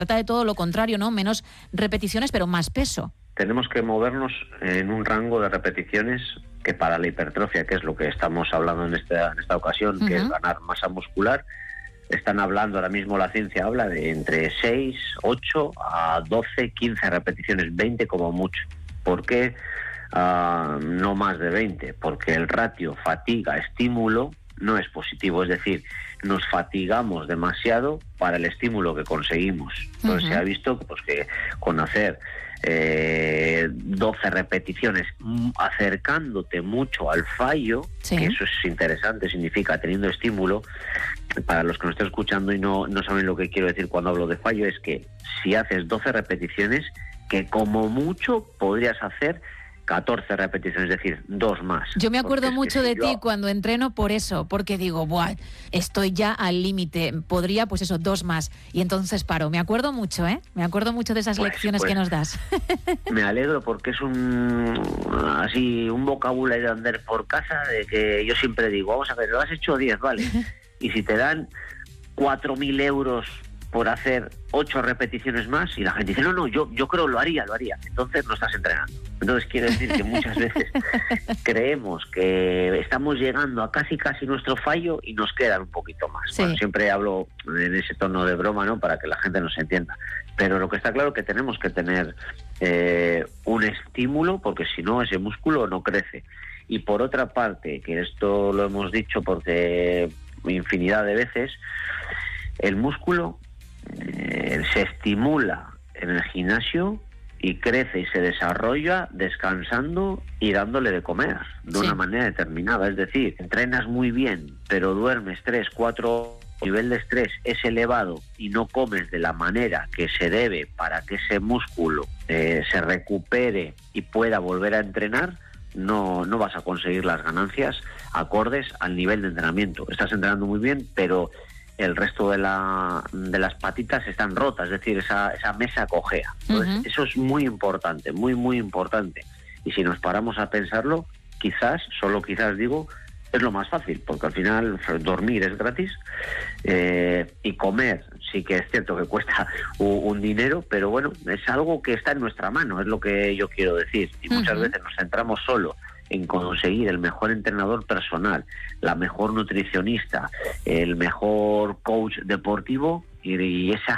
trata de todo lo contrario, ¿no? Menos repeticiones, pero más peso. Tenemos que movernos en un rango de repeticiones que para la hipertrofia, que es lo que estamos hablando en esta ocasión, que es ganar masa muscular, están hablando, ahora mismo la ciencia habla de entre 6, 8 a 12, 15 repeticiones, 20 como mucho. ¿Por qué no más de 20? Porque el ratio fatiga-estímulo no es positivo, es decir, nos fatigamos demasiado para el estímulo que conseguimos. Entonces se ha visto pues, que con hacer 12 repeticiones acercándote mucho al fallo, que eso es interesante, significa teniendo estímulo. Para los que nos estén escuchando y no saben lo que quiero decir cuando hablo de fallo, es que si haces 12 repeticiones, que como mucho podrías hacer 14 repeticiones, es decir, 2 más. Yo me acuerdo mucho de ti cuando entreno por eso, porque digo, ¡buah! Estoy ya al límite, podría, pues eso, 2 más. Y entonces paro. Me acuerdo mucho, ¿eh? Me acuerdo mucho de esas lecciones que nos das. Me alegro porque es un vocabulario de andar por casa, de que yo siempre digo, vamos a ver, lo has hecho 10, vale. Y si te dan 4.000 euros por hacer 8 repeticiones más, y la gente dice, no, yo creo lo haría, entonces no estás entrenando. Entonces quiere decir que muchas veces creemos que estamos llegando a casi nuestro fallo y nos quedan un poquito más. Bueno, siempre hablo en ese tono de broma, ¿no?, para que la gente nos entienda. Pero lo que está claro es que tenemos que tener un estímulo, porque si no, ese músculo no crece. Y por otra parte, que esto lo hemos dicho porque infinidad de veces, el músculo se estimula en el gimnasio y crece y se desarrolla descansando y dándole de comer de una manera determinada. Es decir, entrenas muy bien, pero duermes 3, 4, nivel de estrés es elevado y no comes de la manera que se debe para que ese músculo se recupere y pueda volver a entrenar, no vas a conseguir las ganancias acordes al nivel de entrenamiento. Estás entrenando muy bien, pero el resto de las patitas están rotas, es decir, esa mesa cojea. Entonces, eso es muy importante, muy, muy importante. Y si nos paramos a pensarlo, quizás, solo quizás digo, es lo más fácil, porque al final dormir es gratis y comer sí que es cierto que cuesta un dinero, pero bueno, es algo que está en nuestra mano, es lo que yo quiero decir. Y muchas veces nos centramos solo en conseguir el mejor entrenador personal, la mejor nutricionista, el mejor coach deportivo, y esa